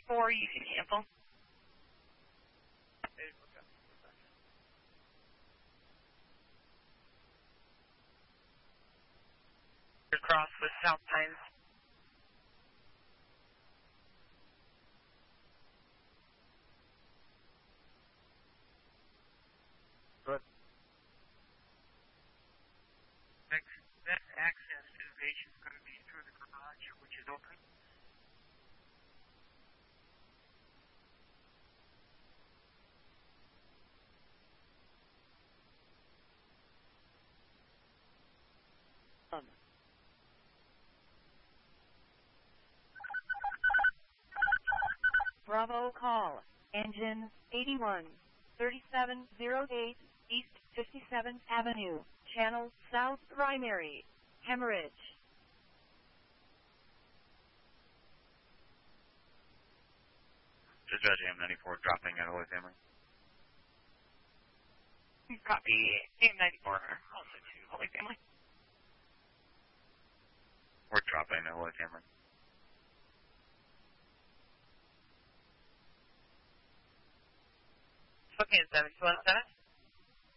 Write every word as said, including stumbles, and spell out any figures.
four, you can cancel. Cross with South Pines. Good. Next, next access to the base is going to be through the garage, which is open. Um. Bravo call. Engine eighty-one, thirty-seven oh eight, East fifty-seventh Avenue, Channel South Primary, Hemorrhage. Judge A M ninety-four dropping at Holy Family. Copy A M ninety-four, also to Holy Family. We're dropping at Holy Family. Looking at seven two one seven.